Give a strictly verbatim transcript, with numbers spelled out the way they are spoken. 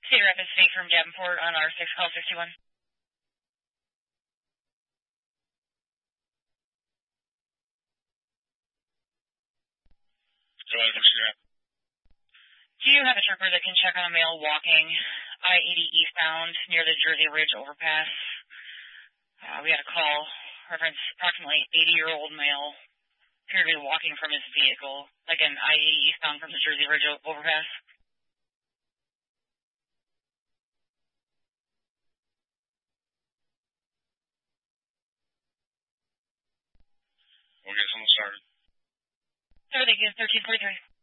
Cedar Rapids State from Davenport on R six, call sixty-one. Go ahead, what's your app? Do you have a trooper that can check on a male walking I eighty eastbound near the Jersey Ridge overpass? Uh, we had a call, reference approximately eighty-year-old male, appeared to be walking from his vehicle, like an I eighty eastbound from the Jersey Ridge overpass. We'll get someone started. Sir, thank you, thirteen forty-three.